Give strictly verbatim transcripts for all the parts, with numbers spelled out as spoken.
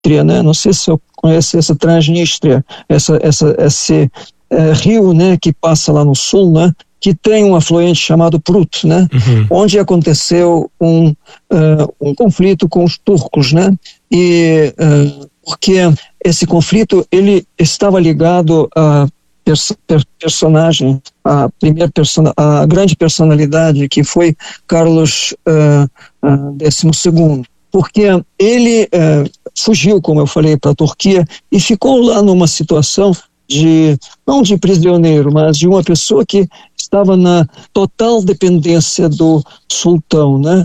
Transnistria, né? Não sei se você conhece essa Transnistria, essa, essa, esse é, rio, né, que passa lá no sul, né? Que tem um afluente chamado Prut, né? Uhum. Onde aconteceu um, uh, um conflito com os turcos, né? E uh, porque esse conflito ele estava ligado a pers per personagem, a primeira persona, a grande personalidade que foi Carlos uh, uh, décimo segundo, porque ele uh, fugiu, como eu falei, para a Turquia e ficou lá numa situação de, não de prisioneiro, mas de uma pessoa que estava na total dependência do sultão, né?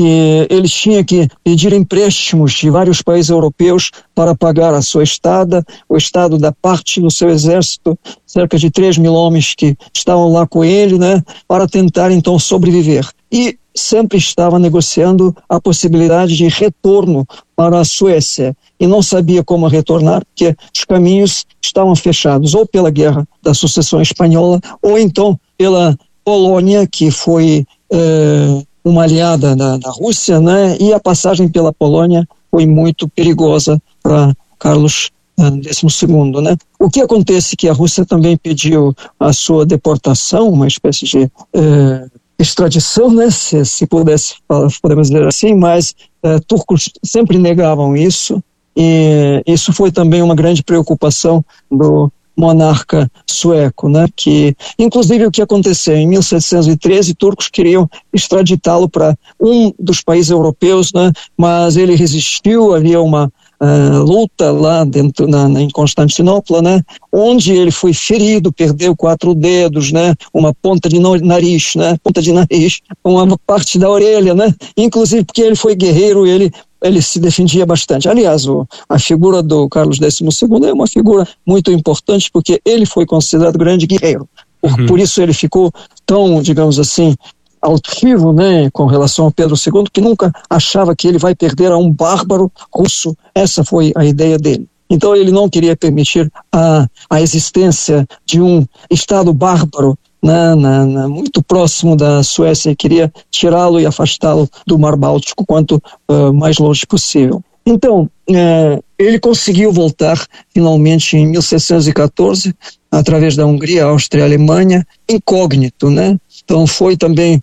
E ele tinha que pedir empréstimos de vários países europeus para pagar a sua estada. O Estado dá parte do seu exército, cerca de três mil homens que estavam lá com ele, né, para tentar então sobreviver. E sempre estava negociando a possibilidade de retorno para a Suécia. E não sabia como retornar, porque os caminhos estavam fechados, ou pela Guerra da Sucessão Espanhola, ou então pela Polônia, que foi Eh, uma aliada da, da Rússia, né? E a passagem pela Polônia foi muito perigosa para Carlos décimo segundo, né? O que acontece é que a Rússia também pediu a sua deportação, uma espécie de eh, extradição, né? Se, se pudesse, podemos dizer assim, mas eh, turcos sempre negavam isso, e isso foi também uma grande preocupação do monarca sueco, né? Que, inclusive, o que aconteceu em mil setecentos e treze, turcos queriam extraditá-lo para um dos países europeus, né? Mas ele resistiu, havia uma uh, luta lá dentro, na, na, em Constantinopla, né? Onde ele foi ferido, perdeu quatro dedos, né? Uma ponta de nariz, né? Ponta de nariz, uma parte da orelha, né? Inclusive porque ele foi guerreiro, ele ele se defendia bastante. Aliás, o, a figura do Carlos décimo segundo é uma figura muito importante, porque ele foi considerado grande guerreiro. Por, uhum. por isso ele ficou tão, digamos assim, altivo, né, com relação ao Pedro segundo, que nunca achava que ele vai perder a um bárbaro russo. Essa foi a ideia dele. Então ele não queria permitir a, a existência de um Estado bárbaro Na, na, na, muito próximo da Suécia, e queria tirá-lo e afastá-lo do Mar Báltico quanto uh, mais longe possível. Então, uh, ele conseguiu voltar finalmente em mil setecentos e quatorze, através da Hungria, Áustria e Alemanha, incógnito, né? Então foi também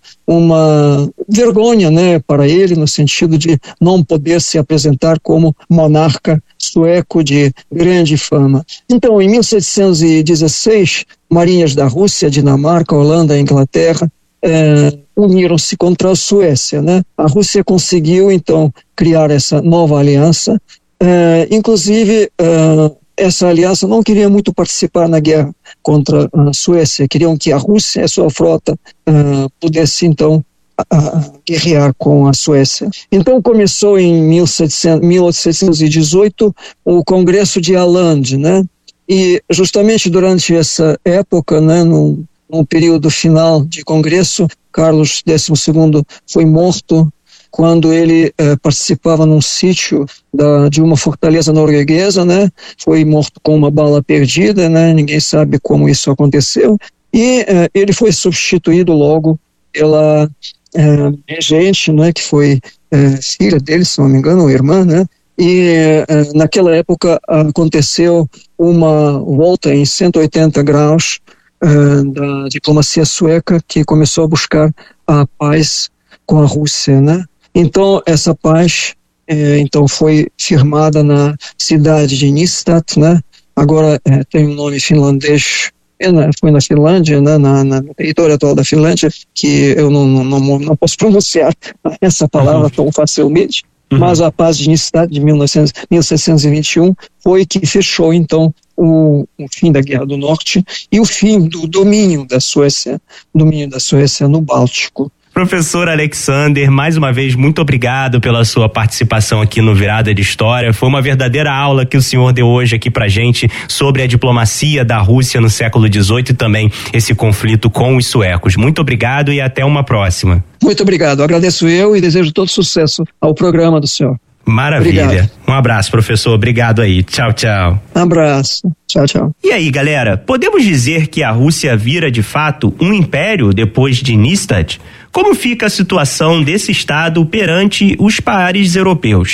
uma vergonha, né, para ele, no sentido de não poder se apresentar como monarca sueco de grande fama. Então, em mil setecentos e dezesseis, marinhas da Rússia, Dinamarca, Holanda e Inglaterra eh, uniram-se contra a Suécia, né? A Rússia conseguiu, então, criar essa nova aliança. Eh, inclusive, eh, essa aliança não queria muito participar na guerra contra a Suécia. Queriam que a Rússia e a sua frota eh, pudesse, então, a, a guerrear com a Suécia. Então começou em mil oitocentos e dezoito o Congresso de Åland, né? E justamente durante essa época, né, no, no período final de Congresso, Carlos décimo segundo foi morto quando ele eh, participava num sítio da, de uma fortaleza norueguesa, né? Foi morto com uma bala perdida, né? Ninguém sabe como isso aconteceu. E eh, ele foi substituído logo pela eh, regente, né? Que foi eh, filha dele, se não me engano, ou irmã, né? E eh, naquela época aconteceu uma volta em cento e oitenta graus eh, da diplomacia sueca, que começou a buscar a paz com a Rússia, né? Então, essa paz eh, então foi firmada na cidade de Nystad, né? Agora eh, tem um nome finlandês, é na, foi na Finlândia, né? na, na, no território atual da Finlândia, que eu não, não, não, não posso pronunciar essa palavra uhum. tão facilmente, uhum. mas a paz de Nystad de mil setecentos e vinte e um foi que fechou, então, o, o fim da Guerra do Norte e o fim do domínio da Suécia, domínio da Suécia no Báltico. Professor Alexander, mais uma vez, muito obrigado pela sua participação aqui no Virada de História. Foi uma verdadeira aula que o senhor deu hoje aqui pra gente sobre a diplomacia da Rússia no século dezoito e também esse conflito com os suecos. Muito obrigado e até uma próxima. Muito obrigado, agradeço eu e desejo todo sucesso ao programa do senhor. Maravilha. Obrigado. Um abraço, professor. Obrigado aí. Tchau, tchau. Um abraço. Tchau, tchau. E aí, galera, podemos dizer que a Rússia vira de fato um império depois de Nystad? Como fica a situação desse estado perante os pares europeus?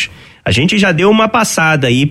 A gente já deu uma passada aí